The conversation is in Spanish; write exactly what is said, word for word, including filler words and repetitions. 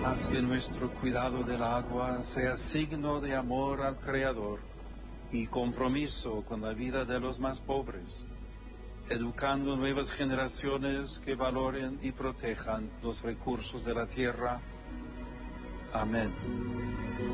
Haz que nuestro cuidado del agua sea signo de amor al Creador y compromiso con la vida de los más pobres, educando nuevas generaciones que valoren y protejan los recursos de la tierra. Amén.